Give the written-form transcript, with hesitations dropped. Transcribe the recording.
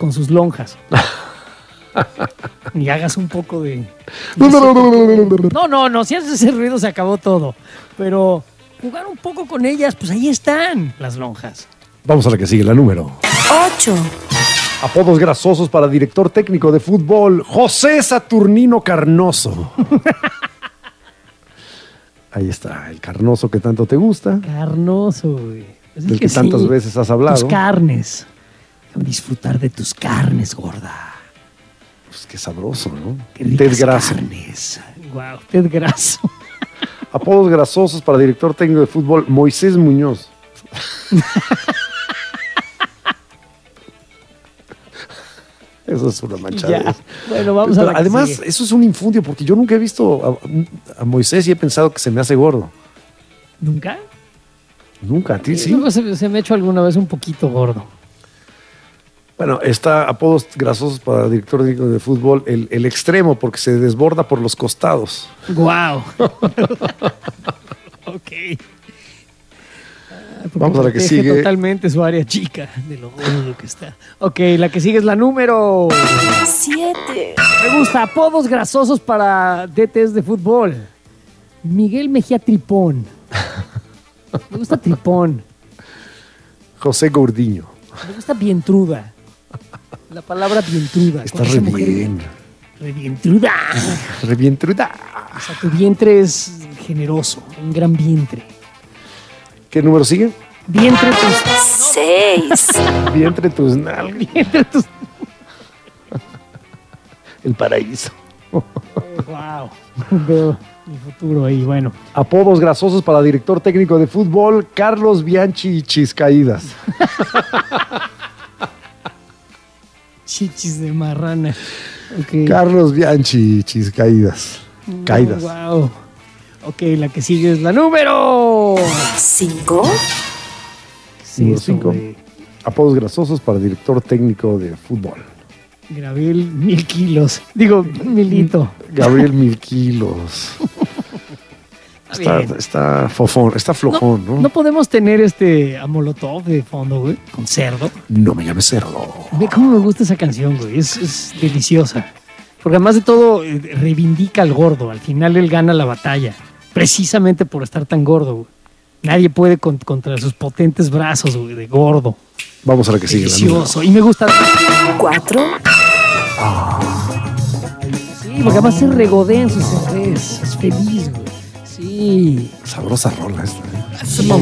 con sus lonjas. Y hagas un poco de... No, si haces ese ruido se acabó todo. Pero jugar un poco con ellas, pues ahí están las lonjas. Vamos a la que sigue, la número 8. Apodos grasosos para director técnico de fútbol, José Saturnino Carnoso. Ahí está, el Carnoso que tanto te gusta. Carnoso, güey. Es Del que tantas veces has hablado. Tus carnes. Disfrutar de tus carnes, gorda. Pues qué sabroso, ¿no? Qué ricas Ted Grasso. carnes. Wow, Ted Grasso. Apodos grasosos para director técnico de fútbol, Moisés Muñoz. Eso es una manchada. Ya. Bueno, vamos a la que además, sigue. eso es un infundio, porque yo nunca he visto a Moisés y he pensado que se me hace gordo. ¿Nunca? Nunca, a ti sí. Luego se me ha hecho alguna vez un poquito gordo. Bueno, está apodos grasosos para director técnico de fútbol, el extremo, porque se desborda por los costados. Wow. Ok. Vamos a la que Protege sigue. totalmente su área chica de lo gordo que está. Ok, la que sigue es la número 7. Me gusta, apodos grasosos para DTs de fútbol. Miguel Mejía Tripón. Me gusta Tripón. José Gordiño. Me gusta Vientruda. La palabra Vientruda. Está Con esa re mujer bien. Revientruda. Revientruda. O sea, tu vientre es generoso, un gran vientre. ¿Qué número sigue? Vientre tus... 6. Vientre tus nalgas. Vientre tus... El paraíso. Wow. Veo mi futuro ahí, bueno. Apodos grasosos para director técnico de fútbol, Carlos Bianchi Chiscaídas. Chichis de marrana. Okay. Carlos Bianchi Chiscaídas. Caídas. Wow. Ok, la que sigue es la número 5. Sí, Número esto, 5. güey. Apodos grasosos para director técnico de fútbol. Gabriel 1000 kilos. Digo, Milito. Gabriel 1000 kilos. Bien. Está fofón, está flojón, ¿no? No podemos tener a Molotov de fondo, güey, con cerdo. No me llames cerdo. Ve cómo me gusta esa canción, güey. Es deliciosa. Porque además de todo, reivindica al gordo. Al final él gana la batalla. Precisamente por estar tan gordo, güey. Nadie puede contra sus potentes brazos, güey, de gordo. Vamos a la que sigue. La número. Delicioso. Y me gusta. 4. Sí, porque además se regodea en sus CDs. Es feliz, güey. Sí. Sabrosa rola esta. Sí.